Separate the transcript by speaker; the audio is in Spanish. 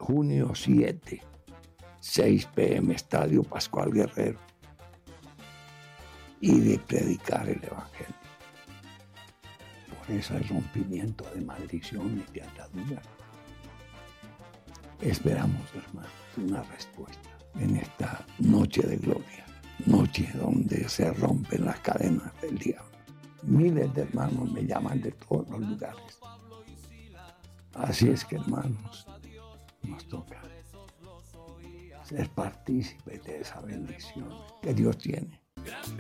Speaker 1: junio 7, 6 p.m., Estadio Pascual Guerrero, y de predicar el Evangelio. Por eso el rompimiento de maldiciones, de ataduras. Esperamos, hermanos, una respuesta en esta noche de gloria, noche donde se rompen las cadenas del diablo. Miles de hermanos me llaman de todos los lugares. Así es que, hermanos, nos toca ser partícipes de esa bendición que Dios tiene.